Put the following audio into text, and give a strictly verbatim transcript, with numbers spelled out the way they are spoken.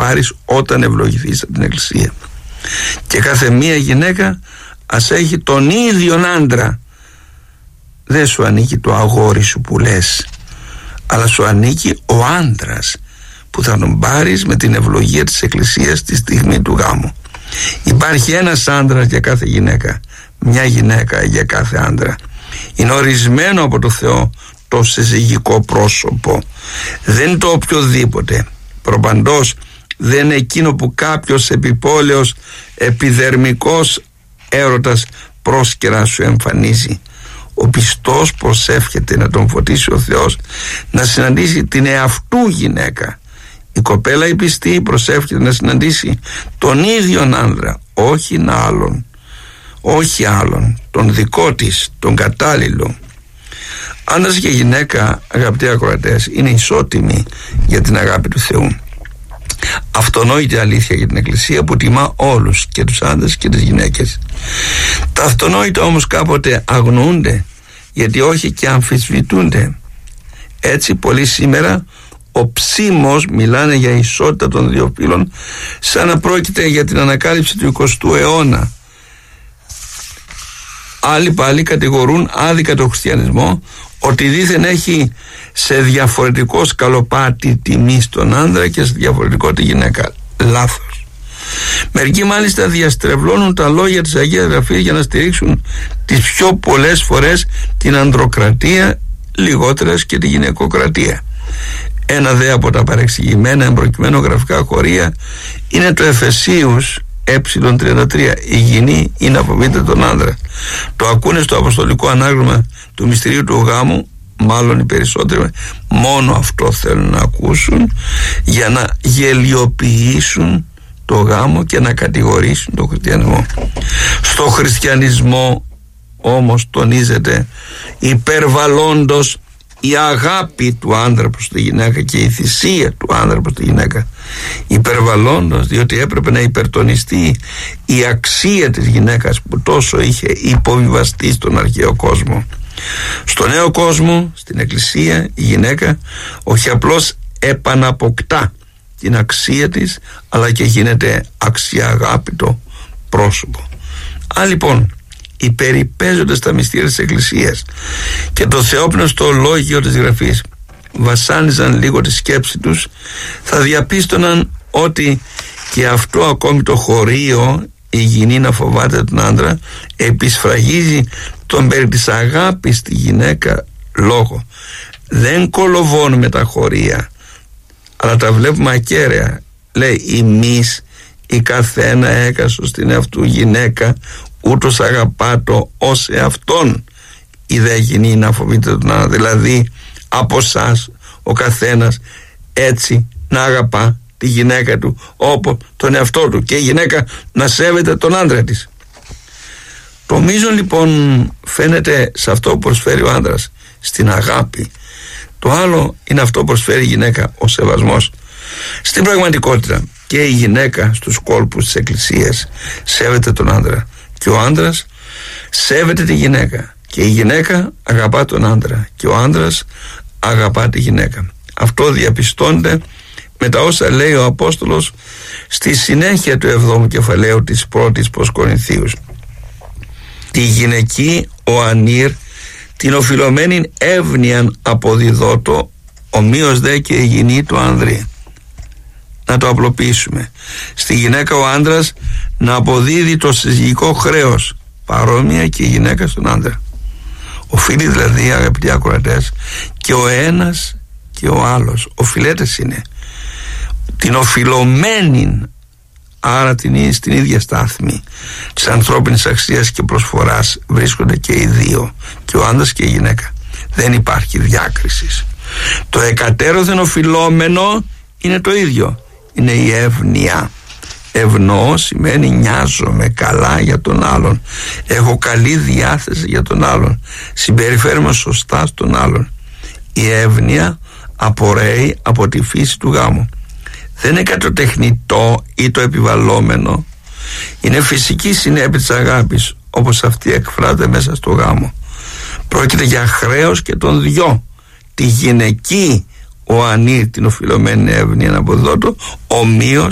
πάρεις όταν ευλογηθείς από την Εκκλησία. Και κάθε μία γυναίκα ας έχει τον ίδιον άντρα. Δεν σου ανήκει το αγόρι σου που λες, αλλά σου ανήκει ο άντρας που θα τον πάρεις με την ευλογία της Εκκλησίας στη στιγμή του γάμου. Υπάρχει ένας άντρας για κάθε γυναίκα, μια γυναίκα για κάθε άντρα. Είναι ορισμένο από το Θεό το συζυγικό πρόσωπο. Δεν είναι το οποιοδήποτε. Προπαντός δεν είναι εκείνο που κάποιος επιπόλαιος επιδερμικός έρωτας πρόσκαιρα σου εμφανίζει. Ο πιστός προσεύχεται να τον φωτίσει ο Θεός να συναντήσει την εαυτού γυναίκα. Η κοπέλα η πιστή προσεύχεται να συναντήσει τον ίδιον άνδρα, όχι άλλον, όχι άλλον, τον δικό της, τον κατάλληλο. Άντρας και γυναίκα, αγαπητοί ακροατές, είναι ισότιμοι για την αγάπη του Θεού. Αυτονόητη αλήθεια για την Εκκλησία που τιμά όλους, και τους άντρες και τις γυναίκες. Τα αυτονόητα όμως κάποτε αγνοούνται, γιατί όχι και αμφισβητούνται. Έτσι πολλοί σήμερα οψίμως μιλάνε για ισότητα των δύο φύλων, σαν να πρόκειται για την ανακάλυψη του εικοστού αιώνα. Άλλοι πάλι κατηγορούν άδικα τον χριστιανισμό ότι δήθεν έχει σε διαφορετικό σκαλοπάτι τιμή στον άνδρα και σε διαφορετικό τη γυναίκα. Λάθος. Μερικοί μάλιστα διαστρεβλώνουν τα λόγια της Αγίας Γραφής για να στηρίξουν τις πιο πολλές φορές την ανδροκρατία, λιγότερες και τη γυναικοκρατία. Ένα δε από τα παρεξηγημένα εμπροκειμένο γραφικά χωρία είναι το Εφεσίους ε τριάντα τρία. Η γυνή είναι να φοβείται τον άνδρα. Το ακούνε στο αποστολικό ανάγνωμα του μυστηρίου του γάμου, μάλλον οι περισσότεροι μόνο αυτό θέλουν να ακούσουν, για να γελιοποιήσουν το γάμο και να κατηγορήσουν τον χριστιανισμό. Στο χριστιανισμό όμως τονίζεται υπερβαλλόντος η αγάπη του άντρα προς τη γυναίκα και η θυσία του άντρα προς τη γυναίκα. Υπερβαλλόντος, διότι έπρεπε να υπερτονιστεί η αξία της γυναίκας που τόσο είχε υποβιβαστεί στον αρχαίο κόσμο. Στο νέο κόσμο, στην Εκκλησία, η γυναίκα όχι απλώς επαναποκτά την αξία της, αλλά και γίνεται αξιαγάπητο πρόσωπο. Α, λοιπόν, υπεριπέζοντας τα μυστήρια της Εκκλησίας και το θεόπνευστο λόγιο της Γραφής βασάνιζαν λίγο τη σκέψη τους, θα διαπίστωναν ότι και αυτό ακόμη το χωρίο, η γυνή να φοβάται τον άντρα, επισφραγίζει τον περί της αγάπης στη γυναίκα λόγο. Δεν κολοβώνουμε τα χωρία, αλλά τα βλέπουμε ακέραια. Λέει, ημείς η καθένα έκαστος στην εαυτού γυναίκα ούτως αγαπάτο ως εαυτόν. Η δε γυνή να φοβείται τον άντρα, δηλαδή από εσάς ο καθένας έτσι να αγαπά τη γυναίκα του όπως τον εαυτό του, και η γυναίκα να σέβεται τον άντρα της. Το μείζον λοιπόν φαίνεται σε αυτό που προσφέρει ο άντρας, στην αγάπη. Το άλλο είναι αυτό που προσφέρει η γυναίκα, ο σεβασμός. Στην πραγματικότητα και η γυναίκα στους κόλπους της Εκκλησίας σέβεται τον άντρα, και ο άντρας σέβεται τη γυναίκα, και η γυναίκα αγαπά τον άντρα και ο άντρας αγαπά τη γυναίκα. Αυτό διαπιστώνεται με τα όσα λέει ο Απόστολος στη συνέχεια του εβδόμου κεφαλαίου της πρώτης προς Κορινθίους. Τη γυναική ο ανήρ την οφειλωμένην εύνοιαν αποδιδότο, ομοίως δε και η γυνή του άνδρη. Να το απλοποιήσουμε. Στη γυναίκα ο άντρας να αποδίδει το συζυγικό χρέος, παρόμοια και η γυναίκα στον άντρα. Οφείλει δηλαδή, αγαπητοί ακροατές, και ο ένας και ο άλλος, οφειλέτες είναι, την οφειλωμένη, άρα την, στην ίδια στάθμη της ανθρώπινης αξίας και προσφοράς βρίσκονται και οι δύο, και ο άντρας και η γυναίκα. Δεν υπάρχει διάκριση. Το εκατέρωθεν οφειλόμενο είναι το ίδιο, είναι η εύνοια. Ευνοώ σημαίνει νοιάζομαι καλά για τον άλλον, έχω καλή διάθεση για τον άλλον, συμπεριφέρομαι σωστά στον άλλον. Η εύνοια απορρέει από τη φύση του γάμου. Δεν είναι κάτι το τεχνητό ή το επιβαλλόμενο, είναι φυσική συνέπεια της αγάπης, όπως αυτή εκφράζεται μέσα στο γάμο. Πρόκειται για χρέος και των δυο. Τη γυναική ο ανήρ την οφειλωμένη εύνοια να αποδότω, ομοίως